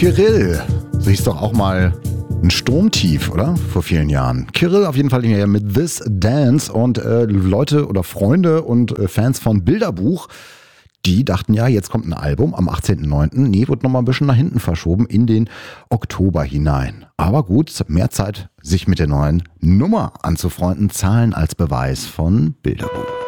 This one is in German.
Kyrill, so hieß doch auch mal ein Sturmtief, oder? Vor vielen Jahren. Kyrill auf jeden Fall hier mit This Dance und Leute oder Freunde und Fans von Bilderbuch, die dachten ja, jetzt kommt ein Album am 18.09. Nee, wird nochmal ein bisschen nach hinten verschoben in den Oktober hinein. Aber gut, mehr Zeit, sich mit der neuen Nummer anzufreunden. Zahlen als Beweis von Bilderbuch.